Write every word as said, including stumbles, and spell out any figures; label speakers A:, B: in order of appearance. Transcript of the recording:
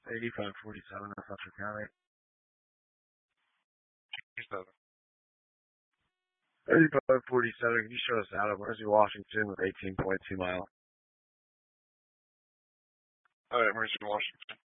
A: eighty-five forty-seven, that's Sutton County. eighty-five forty-seven, can you show us out of Mercy, Washington with eighteen point two miles?
B: Alright, Mercy, Washington.